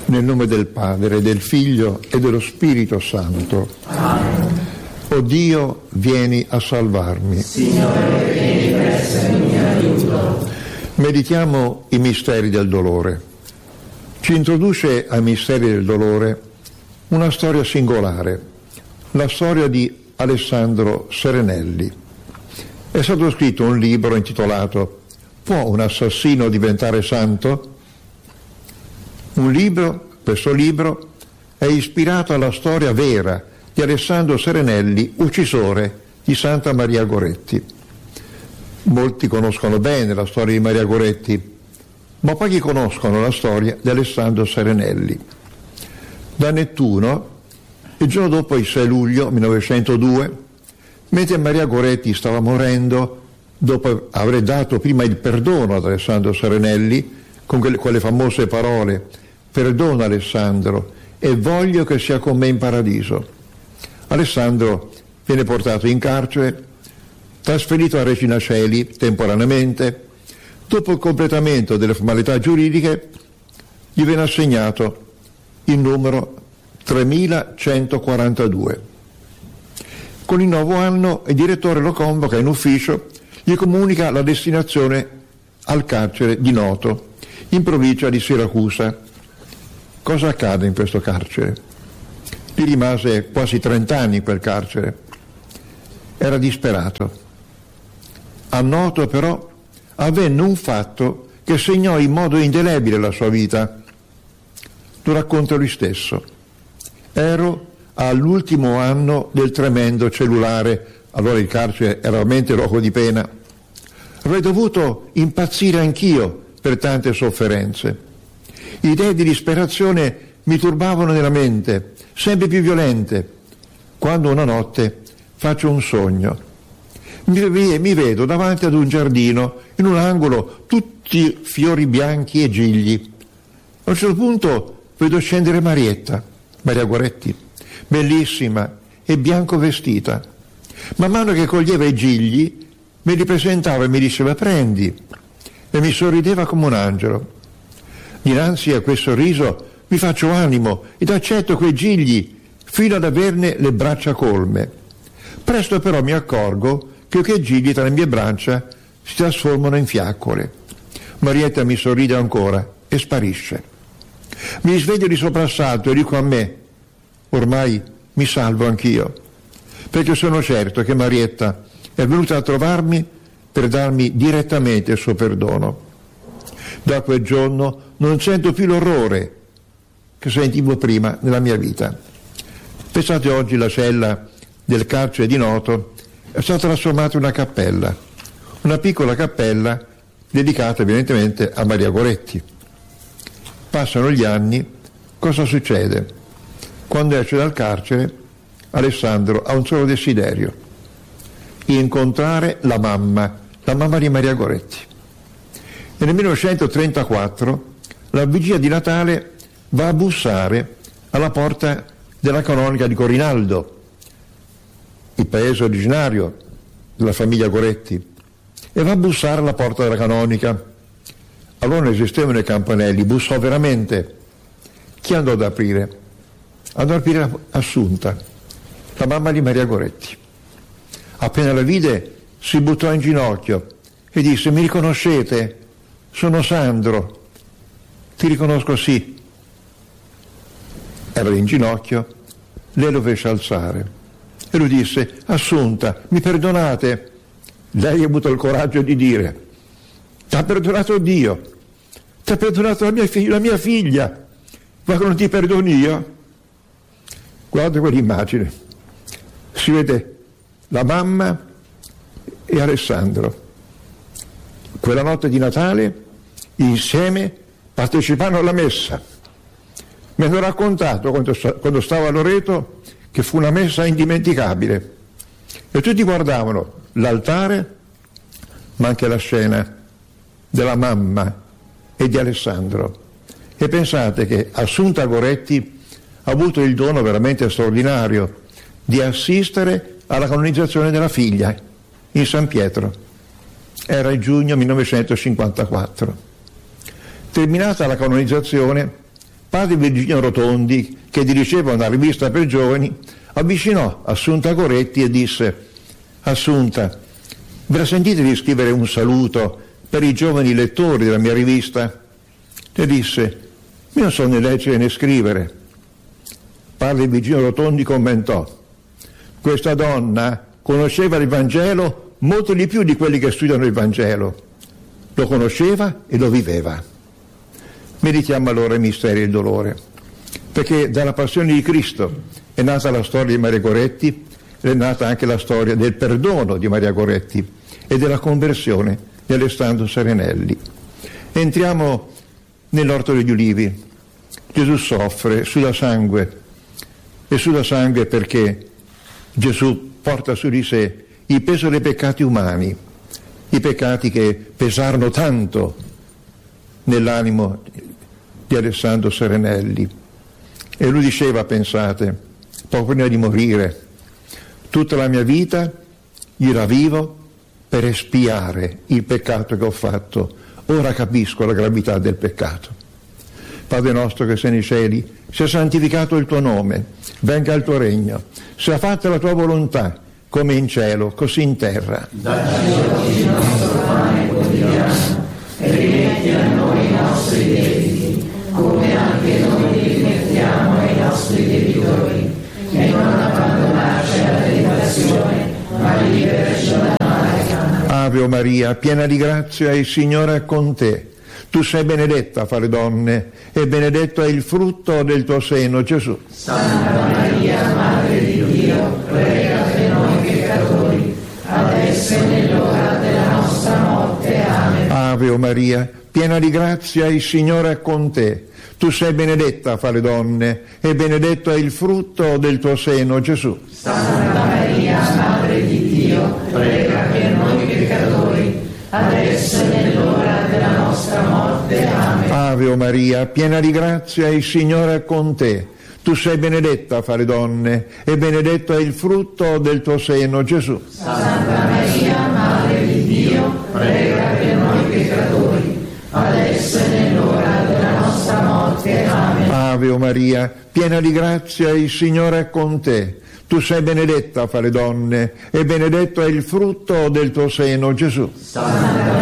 Nel nome del Padre, del Figlio e dello Spirito Santo. Amen. O Dio, vieni a salvarmi. Signore, vieni presso il mio aiuto. Meditiamo i misteri del dolore. Ci introduce ai misteri del dolore una storia singolare, la storia di Alessandro Serenelli. È stato scritto un libro intitolato "Può un assassino diventare santo?". Questo libro è ispirato alla storia vera di Alessandro Serenelli, uccisore di Santa Maria Goretti. Molti conoscono bene la storia di Maria Goretti, ma pochi conoscono la storia di Alessandro Serenelli. Da Nettuno, il giorno dopo il 6 luglio 1902, mentre Maria Goretti stava morendo, dopo aver dato prima il perdono ad Alessandro Serenelli, con quelle famose parole: "Perdona Alessandro e voglio che sia con me in paradiso", Alessandro viene portato in carcere, trasferito a Regina Coeli temporaneamente. Dopo il completamento delle formalità giuridiche gli viene assegnato il numero 3142. Con il nuovo anno il direttore lo convoca in ufficio, gli comunica la destinazione al carcere di Noto, in provincia di Siracusa. Cosa accade in questo carcere? Lì rimase quasi 30 anni in quel carcere. Era disperato. A Noto però avvenne un fatto che segnò in modo indelebile la sua vita. Lo racconta lui stesso. Ero all'ultimo anno del tremendo cellulare, allora il carcere era veramente luogo di pena. Avrei dovuto impazzire anch'io per tante sofferenze. Idee di disperazione mi turbavano nella mente, sempre più violente, quando una notte faccio un sogno. Mi vedo davanti ad un giardino, in un angolo, tutti fiori bianchi e gigli. A un certo punto vedo scendere Maria Goretti, bellissima e bianco vestita. Man mano che coglieva i gigli, me li presentava e mi diceva: "Prendi", e mi sorrideva come un angelo. Dinanzi a quel sorriso mi faccio animo ed accetto quei gigli fino ad averne le braccia colme. Presto però mi accorgo che quei gigli tra le mie braccia si trasformano in fiaccole. Marietta mi sorride ancora e sparisce. Mi sveglio di soprassalto e dico a me: ormai mi salvo anch'io, perché sono certo che Marietta è venuta a trovarmi per darmi direttamente il suo perdono. Da quel giorno non sento più l'orrore che sentivo prima nella mia vita. Pensate, oggi la cella del carcere di Noto è stata trasformata in una cappella, una piccola cappella dedicata evidentemente a Maria Goretti. Passano gli anni, cosa succede? Quando esce dal carcere, Alessandro ha un solo desiderio: incontrare la mamma di Maria Goretti. E nel 1934, la vigilia di Natale, va a bussare alla porta della canonica di Corinaldo, il paese originario della famiglia Goretti, e va a bussare alla porta della canonica. Allora non esistevano i campanelli, bussò veramente. Chi andò ad aprire? Andò ad aprire Assunta, la mamma di Maria Goretti. Appena la vide si buttò in ginocchio e disse: "Mi riconoscete? Sono Sandro." "Ti riconosco, sì." Era in ginocchio, lei lo fece alzare e lui disse: "Assunta, mi perdonate?" Lei ha avuto il coraggio di dire: "T'ha perdonato Dio, t'ha perdonato la mia figlia, ma che non ti perdoni io?" Guarda quell'immagine, si vede la mamma e Alessandro. Quella notte di Natale insieme parteciparono alla messa. Mi hanno raccontato quando stavo a Loreto che fu una messa indimenticabile e tutti guardavano l'altare ma anche la scena della mamma e di Alessandro. E pensate che Assunta Goretti ha avuto il dono veramente straordinario di assistere alla canonizzazione della figlia in San Pietro. Era il giugno 1954. Terminata la canonizzazione, Padre Virginio Rotondi, che dirigeva una rivista per giovani, avvicinò Assunta Goretti e disse: Assunta, ve la sentite di scrivere un saluto per i giovani lettori della mia rivista? Le disse: io non so né leggere né scrivere. Padre Virginio Rotondi commentò: questa donna conosceva il Vangelo molto di più di quelli che studiano il Vangelo. Lo conosceva e lo viveva. Meditiamo allora i misteri del dolore, perché dalla passione di Cristo è nata la storia di Maria Goretti, è nata anche la storia del perdono di Maria Goretti e della conversione di Alessandro Serenelli. Entriamo nell'Orto degli Ulivi. Gesù soffre, suda sangue, e suda sangue perché Gesù porta su di sé il peso dei peccati umani, i peccati che pesarono tanto nell'animo di Alessandro Serenelli. E lui diceva, pensate, poco prima di morire: tutta la mia vita io la vivo per espiare il peccato che ho fatto, ora capisco la gravità del peccato. Padre nostro che sei nei cieli, sia santificato il tuo nome, venga il tuo regno, sia fatta la tua volontà, come in cielo, così in terra. Dacci oggi il nostro pane quotidiano, e rimetti a noi i nostri debiti, come anche noi rimettiamo ai nostri debitori, e non abbandonarci alla tentazione, ma liberaci dal male. Ave Maria, piena di grazia, il Signore è con te. Tu sei benedetta fra le donne, e benedetto è il frutto del tuo seno, Gesù. Santa Maria, Madre di Dio, prega per noi peccatori, adesso e nell'ora della nostra morte. Amen. Ave Maria, piena di grazia, il Signore è con te. Tu sei benedetta fra le donne, e benedetto è il frutto del tuo seno, Gesù. Santa Maria, Madre di Dio, prega per noi peccatori, adesso e nell'ora della nostra morte. Amen. Ave Maria, piena di grazia, il Signore è con te. Tu sei benedetta fra le donne, e benedetto è il frutto del tuo seno, Gesù. Santa Maria, Madre di Dio, prega per noi peccatori, adesso e nell'ora della nostra morte. Amen. Ave Maria, piena di grazia, il Signore è con te. Tu sei benedetta fra le donne, e benedetto è il frutto del tuo seno, Gesù. Santa